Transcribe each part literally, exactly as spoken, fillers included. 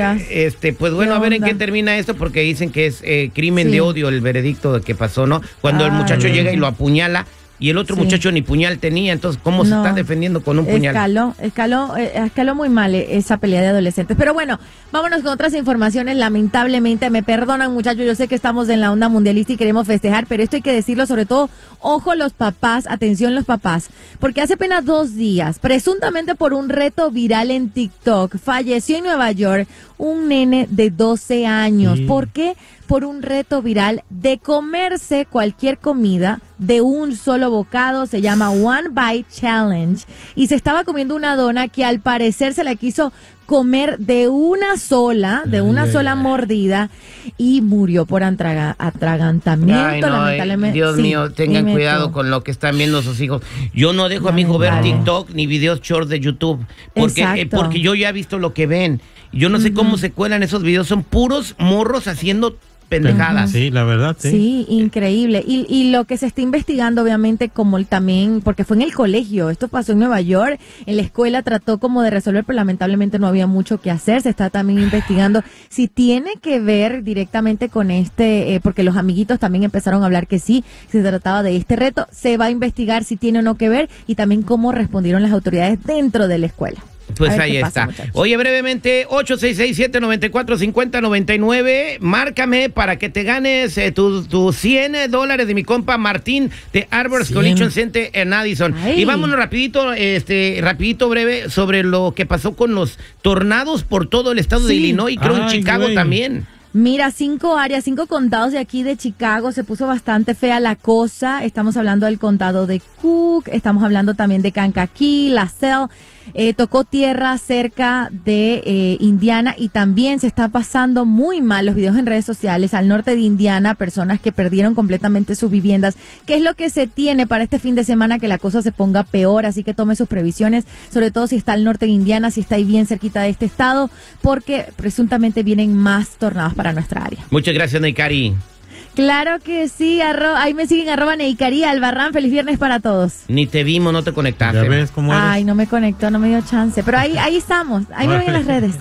veras. Este, pues bueno, a ver en qué termina esto, porque dicen que es eh, crimen sí. de odio el veredicto que pasó, ¿no? Cuando Ay, el muchacho llega y lo apuñala. Y el otro sí. muchacho ni puñal tenía, entonces, ¿cómo no, se está defendiendo con un puñal? Escaló, escaló, escaló muy mal esa pelea de adolescentes. Pero bueno, vámonos con otras informaciones. Lamentablemente, me perdonan, muchachos, yo sé que estamos en la onda mundialista y queremos festejar, pero esto hay que decirlo, sobre todo, ojo los papás, atención los papás, porque hace apenas dos días, presuntamente por un reto viral en TikTok, falleció en Nueva York un nene de doce años. Sí. ¿Por qué? Por un reto viral de comerse cualquier comida de un solo bocado, se llama One Bite Challenge, y se estaba comiendo una dona que al parecer se la quiso comer de una sola, de una ay, sola ay, mordida, y murió por atraga, atragantamiento, ay, no, lamentablemente. Dios sí, mío, tengan cuidado tú. con lo que están viendo sus hijos. Yo no dejo no, a mi hijo ver vale. TikTok ni videos short de YouTube, porque, eh, porque yo ya he visto lo que ven. Yo no sé uh-huh. cómo se cuelan esos videos, son puros morros haciendo pendejadas. Sí, la verdad, sí. Sí, increíble. Y, y lo que se está investigando, obviamente, como el también, porque fue en el colegio, esto pasó en Nueva York, en la escuela trató como de resolver, pero lamentablemente no había mucho que hacer. Se está también investigando si tiene que ver directamente con este, eh, porque los amiguitos también empezaron a hablar que sí, se trataba de este reto. Se va a investigar si tiene o no que ver y también cómo respondieron las autoridades dentro de la escuela. Pues ahí está. Pasa, Oye, brevemente, ocho seis seis, siete nueve cuatro, cinco cero nueve nueve, márcame para que te ganes eh, tus tu cien dólares de mi compa Martín de Arbors Collision Center en Addison. Ay. Y vámonos rapidito, este, rapidito breve sobre lo que pasó con los tornados por todo el estado sí. de Illinois, creo Ay, en Chicago güey. también. Mira, cinco áreas, cinco condados de aquí de Chicago, se puso bastante fea la cosa. Estamos hablando del condado de Cook, estamos hablando también de Kankakee, LaSalle. Eh, tocó tierra cerca de eh, Indiana y también se está pasando muy mal los videos en redes sociales al norte de Indiana, personas que perdieron completamente sus viviendas. ¿Qué es lo que se tiene para este fin de semana? Que la cosa se ponga peor, así que tome sus previsiones, sobre todo si está al norte de Indiana, si está ahí bien cerquita de este estado, porque presuntamente vienen más tornados para nuestra área. Muchas gracias, Neikari. Claro que sí, arro ahí me siguen arroba Neikari Albarrán, feliz viernes para todos. Ni te vimos, no te conectaste. ¿Ya ves cómo eres? Ay, no me conectó, no me dio chance, pero ahí, ahí estamos, ahí me ven en las redes.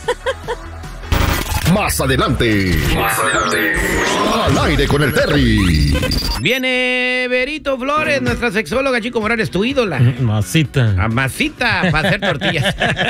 Más adelante, más adelante, al aire con el Terry. Viene Berito Flores, nuestra sexóloga, Chico Morales, tu ídola. Masita. A masita, para hacer tortillas.